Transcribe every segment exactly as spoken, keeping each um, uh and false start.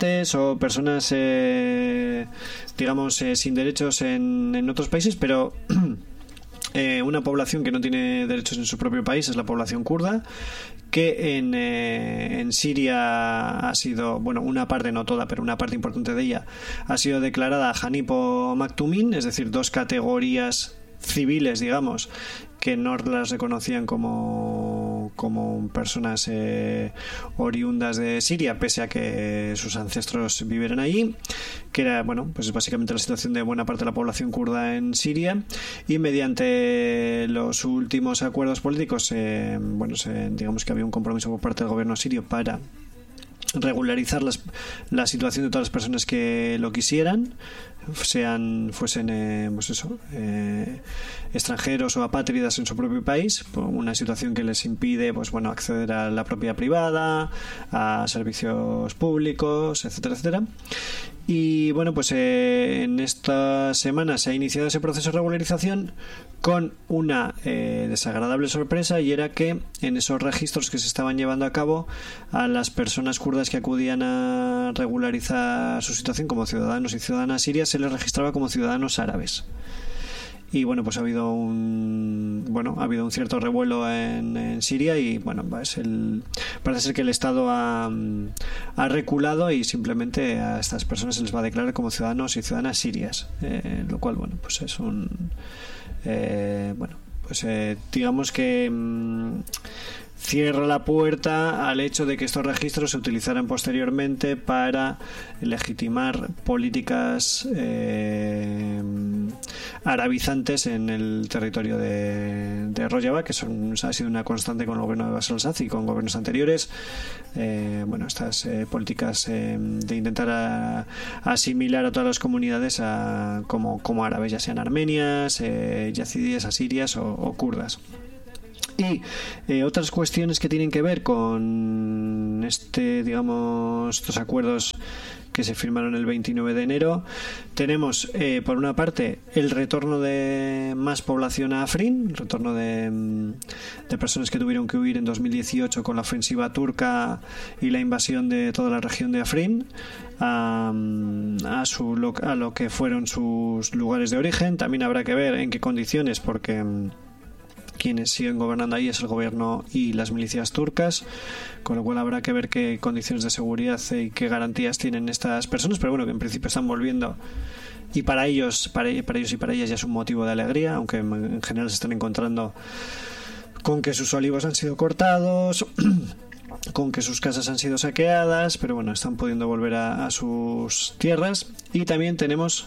migrantes o personas, eh, digamos, eh, sin derechos en, en otros países, pero eh, una población que no tiene derechos en su propio país es la población kurda, que en, eh, en Siria ha sido, bueno, una parte, no toda, pero una parte importante de ella ha sido declarada Hanipo Maktumin, es decir, dos categorías civiles, digamos, que no las reconocían como, como personas eh, oriundas de Siria, pese a que sus ancestros vivieran allí, que era, bueno, pues básicamente la situación de buena parte de la población kurda en Siria. Y mediante los últimos acuerdos políticos, eh, bueno, se, digamos que había un compromiso por parte del gobierno sirio para regularizar las, la situación de todas las personas que lo quisieran, sean fuesen eh, pues eso, eh, extranjeros o apátridas en su propio país, por una situación que les impide, pues bueno, acceder a la propiedad privada, a servicios públicos, etcétera, etcétera. Y bueno, pues eh, en esta semana se ha iniciado ese proceso de regularización con una eh, desagradable sorpresa, y era que en esos registros que se estaban llevando a cabo, a las personas kurdas que acudían a regularizar su situación como ciudadanos y ciudadanas sirias se les registraba como ciudadanos árabes. Y bueno, pues ha habido un bueno ha habido un cierto revuelo en, en Siria, y bueno, pues el, parece ser que el Estado ha, ha reculado y simplemente a estas personas se les va a declarar como ciudadanos y ciudadanas sirias, eh, lo cual, bueno, pues es un eh, bueno pues eh, digamos que mmm, cierra la puerta al hecho de que estos registros se utilizaran posteriormente para legitimar políticas eh, arabizantes en el territorio de, de Rojava, que son, ha sido una constante con el gobierno de Bashar al-Assad y con gobiernos anteriores. Eh, bueno, estas eh, políticas eh, de intentar a, asimilar a todas las comunidades a, como, como árabes, ya sean armenias, eh, yazidíes, asirias o, o kurdas. Y eh, otras cuestiones que tienen que ver con este, digamos, estos acuerdos que se firmaron el veintinueve de enero. Tenemos, eh, por una parte, el retorno de más población a Afrin, el retorno de, de personas que tuvieron que huir en dos mil dieciocho con la ofensiva turca y la invasión de toda la región de Afrin a, a, su, a lo que fueron sus lugares de origen. También habrá que ver en qué condiciones, porque quienes siguen gobernando ahí es el gobierno y las milicias turcas, con lo cual habrá que ver qué condiciones de seguridad y qué garantías tienen estas personas, pero bueno, que en principio están volviendo, y para ellos para, para ellos y para ellas ya es un motivo de alegría, aunque en general se están encontrando con que sus olivos han sido cortados, con que sus casas han sido saqueadas, pero bueno, están pudiendo volver a, a sus tierras. Y también tenemos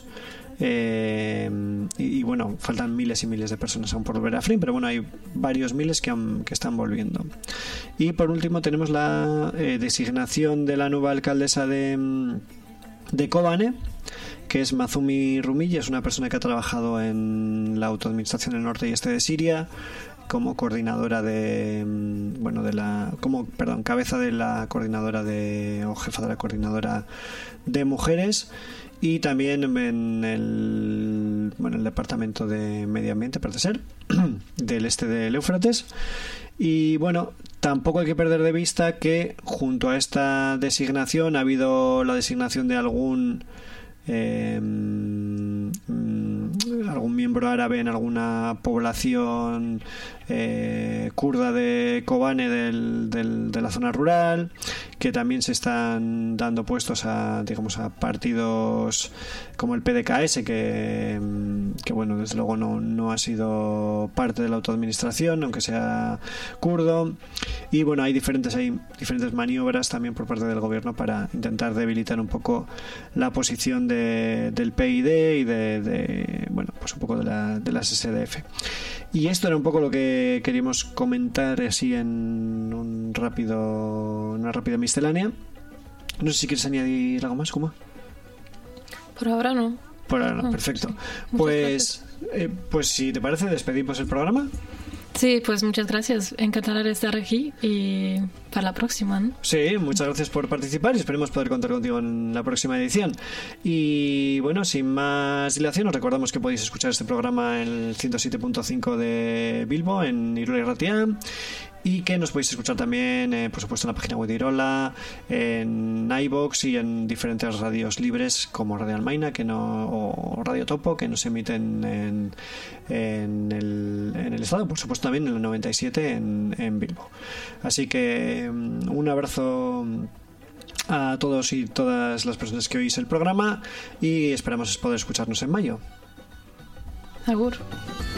Eh, y, y bueno, faltan miles y miles de personas aún por volver a Afrin, pero bueno, hay varios miles que, han, que están volviendo. Y por último tenemos la eh, designación de la nueva alcaldesa de, de Kobane, que es Mazumi Rumille. Es una persona que ha trabajado en la autoadministración del norte y este de Siria como coordinadora de bueno de la como perdón cabeza de la coordinadora de o jefa de la coordinadora de mujeres, y también en el bueno el departamento de medio ambiente, parece ser, del este del Éufrates. Y bueno, tampoco hay que perder de vista que junto a esta designación ha habido la designación de algún eh, algún miembro árabe en alguna población eh, kurda de Kobane del, del, de la zona rural, que también se están dando puestos a, digamos, a partidos como el P D K S, que, que bueno, desde luego no, no ha sido parte de la autoadministración, aunque sea kurdo. Y bueno, hay diferentes hay diferentes maniobras también por parte del gobierno para intentar debilitar un poco la posición de, del P Y D y de, de bueno, pues un poco de, la, de las S D F. Y esto era un poco lo que queríamos comentar así en un rápido, una rápida miscelánea. No sé si quieres añadir algo más, Kuma. Por ahora no. Por ahora no, perfecto. Pues, eh, pues si te parece, despedimos el programa. Sí, pues muchas gracias. Encantada de estar aquí y para la próxima, ¿no? Sí, muchas gracias por participar y esperemos poder contar contigo en la próxima edición. Y bueno, sin más dilación, os recordamos que podéis escuchar este programa en el ciento siete punto cinco de Bilbo, en Irula y Ratia. y que nos podéis escuchar también, eh, por supuesto, en la página web de Irola, en iVoox y en diferentes radios libres como Radio Almaina que no, o Radio Topo, que nos emiten en, en, el, en el estado, por supuesto también en el noventa y siete en, en Bilbo. Así que un abrazo a todos y todas las personas que oís el programa y esperamos poder escucharnos en mayo. Agur.